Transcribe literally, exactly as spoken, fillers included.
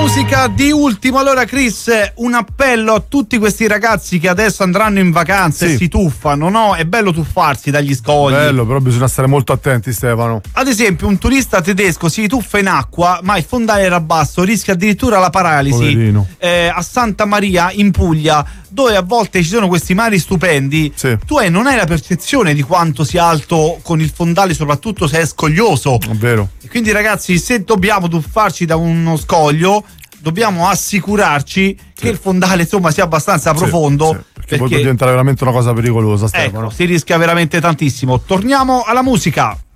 musica di ultimo. Allora Chris, un appello a tutti questi ragazzi che adesso andranno in vacanza sì. e si tuffano, no? È bello tuffarsi dagli scogli. Bello, però bisogna stare molto attenti, Stefano. Ad esempio un turista tedesco si tuffa in acqua, ma il fondale era basso, rischia addirittura la paralisi. Eh, a Santa Maria in Puglia, dove a volte ci sono questi mari stupendi, sì. tu hai, non hai la percezione di quanto sia alto con il fondale, soprattutto se è scoglioso. È vero. E quindi ragazzi, se dobbiamo tuffarci da uno scoglio, dobbiamo assicurarci sì. che il fondale insomma sia abbastanza sì, profondo, sì, perché, perché poi può diventare veramente una cosa pericolosa, Stefano. Ecco, si rischia veramente tantissimo. Torniamo alla musica.